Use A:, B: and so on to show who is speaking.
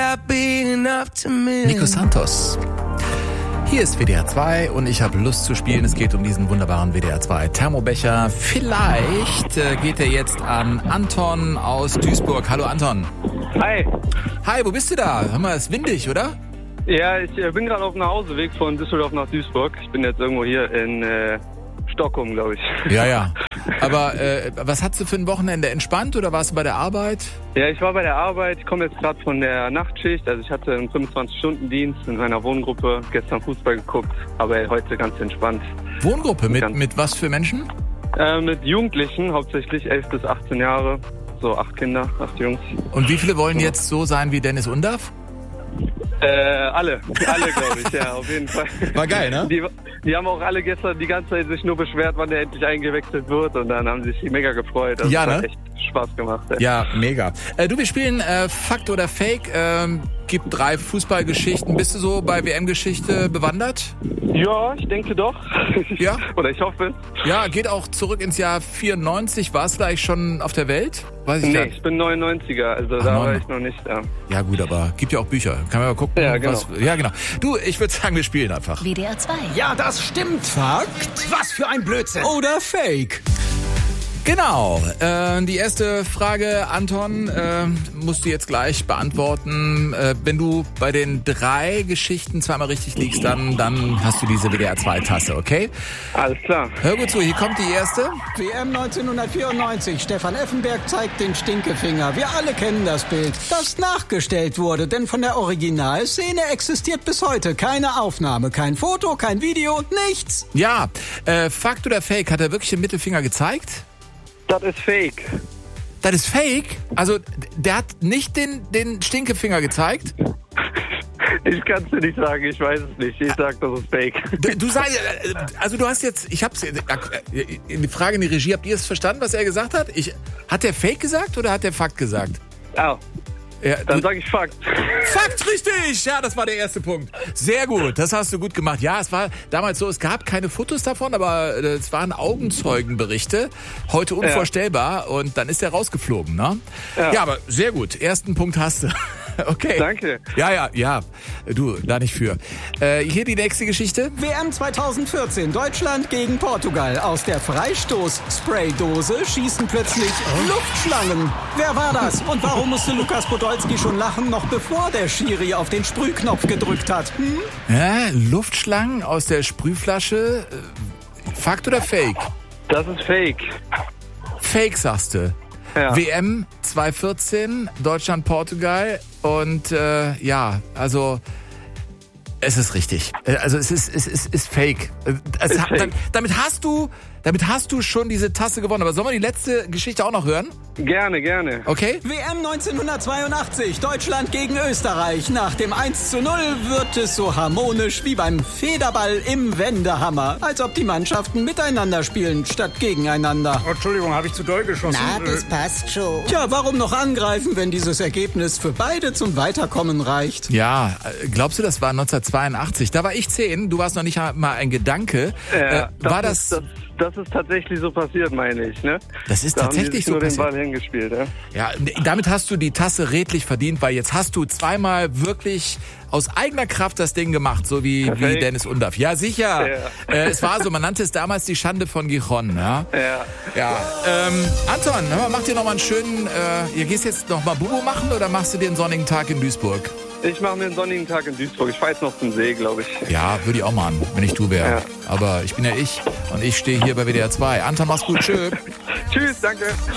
A: Nico Santos. Hier ist WDR 2 und ich habe Lust zu spielen. Es geht um diesen wunderbaren WDR 2 Thermobecher. Vielleicht geht er jetzt an Anton aus Duisburg. Hallo Anton.
B: Hi.
A: Hi, wo bist du da? Hör mal, ist windig, oder?
B: Ja, ich bin gerade auf dem Nachhauseweg von Düsseldorf nach Duisburg. Ich bin jetzt irgendwo hier in Stockholm, glaube ich.
A: Ja. Aber was hattest du für ein Wochenende? Entspannt oder warst du bei der Arbeit?
B: Ja, ich war bei der Arbeit. Ich komme jetzt gerade von der Nachtschicht. Also ich hatte einen 25-Stunden-Dienst in meiner Wohngruppe. Gestern Fußball geguckt, aber heute ganz entspannt.
A: Wohngruppe? Mit was für Menschen?
B: Mit Jugendlichen, hauptsächlich 11 bis 18 Jahre. So 8 Kinder, 8 Jungs.
A: Und wie viele wollen jetzt so sein wie Dennis Undaff?
B: Alle glaube ich, ja, auf jeden Fall.
A: War geil, ne?
B: Die haben auch alle gestern die ganze Zeit sich nur beschwert, wann der endlich eingewechselt wird, und dann haben sie sich mega gefreut. Das hat echt Spaß gemacht. Ja,
A: mega. Wir spielen Fakt oder Fake. Gibt 3 Fußballgeschichten. Bist du so bei WM-Geschichte bewandert?
B: Ja, ich denke doch.
A: Ja?
B: Oder ich hoffe.
A: Ja, geht auch zurück ins Jahr 94. Warst du eigentlich schon auf der Welt? Weiß ich
B: ich bin 99er, also da war ich noch nicht da.
A: Ja gut, aber gibt ja auch Bücher. Kann man mal gucken.
B: Ja, genau.
A: Genau. Du, ich würde sagen, wir spielen einfach.
C: WDR 2.
D: Ja, das stimmt. Fakt? Was für ein Blödsinn.
A: Oder Fake? Genau. Die erste Frage, Anton, musst du jetzt gleich beantworten. Wenn du bei den 3 Geschichten zweimal richtig liegst, dann hast du diese WDR 2-Tasse, okay?
B: Alles klar.
A: Hör gut zu, hier kommt die erste.
D: WM 1994. Stefan Effenberg zeigt den Stinkefinger. Wir alle kennen das Bild, das nachgestellt wurde, denn von der Originalszene existiert bis heute keine Aufnahme, kein Foto, kein Video, nichts.
A: Ja, Fakt oder Fake, hat er wirklich den Mittelfinger gezeigt?
B: Das ist Fake.
A: Das ist Fake? Also, der hat nicht den Stinkefinger gezeigt?
B: Ich kann es dir nicht sagen, ich weiß es nicht. Ich sag, das ist Fake.
A: Du sagst, also du hast jetzt, die Frage in die Regie, habt ihr es verstanden, was er gesagt hat? Hat der Fake gesagt oder hat der Fakt gesagt?
B: Oh.
A: Ja,
B: dann sage ich Fakt.
A: Fakt, richtig! Ja, das war der erste Punkt. Sehr gut, das hast du gut gemacht. Ja, es war damals so, es gab keine Fotos davon, aber es waren Augenzeugenberichte. Heute unvorstellbar, und dann ist er rausgeflogen, ne? Ja, aber sehr gut. Ersten Punkt hast du. Okay.
B: Danke.
A: Ja. Du, da nicht für. Hier die nächste Geschichte.
D: WM 2014. Deutschland gegen Portugal. Aus der Freistoß-Spraydose schießen plötzlich Luftschlangen. Wer war das? Und warum musste Lukas Podolski schon lachen, noch bevor der Schiri auf den Sprühknopf gedrückt hat?
A: Ja, Luftschlangen aus der Sprühflasche. Fakt oder Fake?
B: Das ist Fake.
A: Fake, sagst du. Ja. WM 2014, Deutschland, Portugal, und also es ist richtig. Also es ist Fake.
B: Fake.
A: Damit hast du schon diese Tasse gewonnen. Aber sollen wir die letzte Geschichte auch noch hören?
B: Gerne.
A: Okay.
D: WM 1982, Deutschland gegen Österreich. Nach dem 1:0 wird es so harmonisch wie beim Federball im Wendehammer. Als ob die Mannschaften miteinander spielen, statt gegeneinander.
E: Oh, Entschuldigung, habe ich zu doll geschossen?
C: Na, das passt schon.
D: Tja, warum noch angreifen, wenn dieses Ergebnis für beide zum Weiterkommen reicht?
A: Ja, glaubst du, das war 1982? Da war ich 10, du warst noch nicht mal ein Gedanke.
B: Ja,
A: war das...
B: Das ist tatsächlich so passiert, meine ich, ne?
A: Das ist tatsächlich so passiert.
B: Da haben die nur den Ball hingespielt, ja?
A: Ja, damit hast du die Tasse redlich verdient, weil jetzt hast du zweimal wirklich aus eigener Kraft das Ding gemacht, so wie Dennis Undaff. Ja, sicher. Ja. Es war so, man nannte es damals die Schande von Gijon, ja? Ja. Anton, hör mal, mach dir noch mal einen schönen, ihr gehst jetzt noch mal Bubo machen oder machst du dir einen sonnigen Tag in Duisburg?
B: Ich mache mir einen sonnigen Tag in Duisburg. Ich fahre jetzt noch zum See, glaube ich.
A: Ja, würde ich auch machen, wenn ich du wäre. Ja. Aber ich bin ja ich und ich stehe hier bei WDR 2. Anton, mach's gut. Tschö.
B: Tschüss, danke.